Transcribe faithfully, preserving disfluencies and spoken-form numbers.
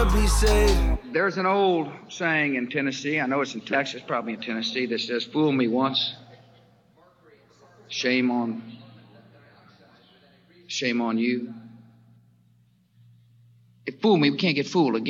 never be saved. There's an old saying in Tennessee, I know it's in Texas, probably in Tennessee, that says, fool me once, shame on, shame on you. If fool me, we can't get fooled again.